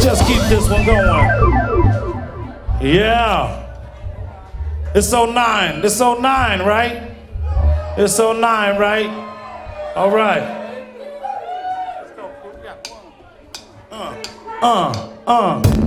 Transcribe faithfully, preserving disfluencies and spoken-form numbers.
just keep this one going. Yeah. It's oh nine. It's oh nine, right? It's oh nine, right? All right. Uh, uh, uh.